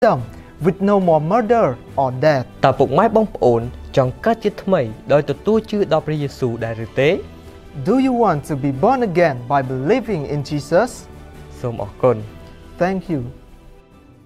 freedom with no more murder or death តើពុកម៉ែបងប្អូនចង់កើតជាថ្មីដោយទទួលជឿដល់ព្រះយេស៊ូវដែរឬទេ Do you want to be born again by believing in Jesus សូមអរគុណ Thank you